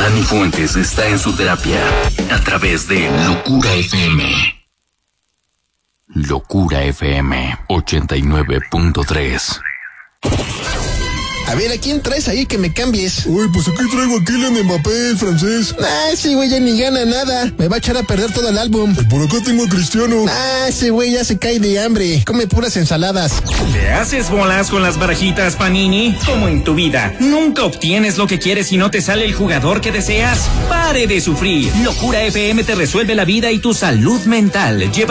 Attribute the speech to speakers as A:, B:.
A: Dani Fuentes está en su terapia a través de Locura FM. Locura FM 89.3.
B: A ver, ¿a quién traes ahí que me cambies?
C: Uy, pues aquí traigo a Kylian Mbappé, el francés.
B: Ese güey ya ni gana nada. Me va a echar a perder todo el álbum.
C: Por acá tengo a Cristiano.
B: Ese güey ya se cae de hambre. Come puras ensaladas.
D: ¿Te haces bolas con las barajitas Panini? Como en tu vida, nunca obtienes lo que quieres y no te sale el jugador que deseas. ¡Pare de sufrir! Locura FM te resuelve la vida y tu salud mental. Lleva